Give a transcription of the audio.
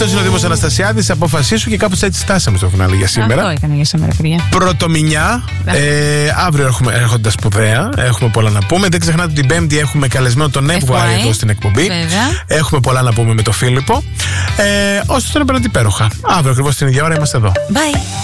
Αυτό είναι ο Δήμος Αναστασιάδης. Απόφασή σου και κάπως έτσι στάσαμε στο φινάλε για σήμερα. Αυτό έκανε για σήμερα, παιδιά. Πρωτομηνιά. Αύριο έρχονται τα σπουδαία. Έχουμε πολλά να πούμε. Δεν ξεχνάτε ότι την Πέμπτη έχουμε καλεσμένο τον Εύγουαρη εδώ στην εκπομπή. Βέβαια. Έχουμε πολλά να πούμε με τον Φίλιππο. Όσο τώρα πέρατε υπέροχα. Αύριο ακριβώς την ίδια ώρα είμαστε εδώ. Bye.